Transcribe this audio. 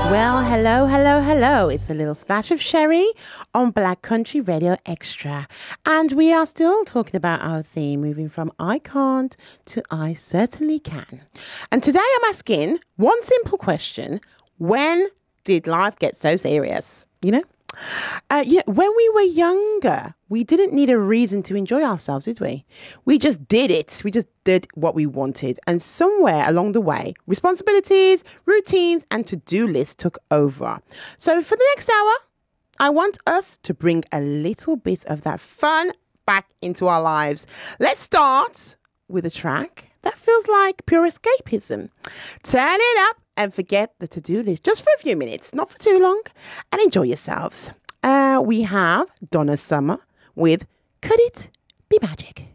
Well, hello, hello, hello. It's a little splash of sherry on Black Country Radio Extra. And we are still talking about our theme, moving from I can't to I certainly can. And today I'm asking one simple question. When did life get so serious? When we were younger, we didn't need a reason to enjoy ourselves, did we? We just did it. We just did what we wanted. And somewhere along the way, responsibilities, routines, and to-do lists took over. So for the next hour, I want us to bring a little bit of that fun back into our lives. Let's start with a track that feels like pure escapism. Turn it up and forget the to-do list just for a few minutes, not for too long, and enjoy yourselves. We have Donna Summer with Could It Be Magic?